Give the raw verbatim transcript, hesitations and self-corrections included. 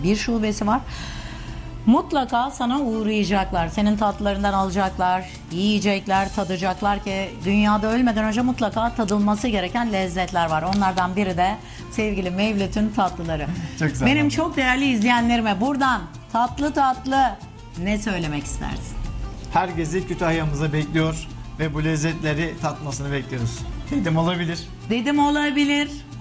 bir şubesi var. Mutlaka sana uğrayacaklar. Senin tatlılarından alacaklar, yiyecekler, tadacaklar ki dünyada ölmeden önce mutlaka tadılması gereken lezzetler var. Onlardan biri de sevgili Mevlüt'ün tatlıları. Çok güzel. Benim çok değerli izleyenlerime buradan tatlı tatlı ne söylemek istersin? Herkesi Kütahya'mıza bekliyor ve bu lezzetleri tatmasını bekliyoruz. Dedim olabilir. Dedim olabilir.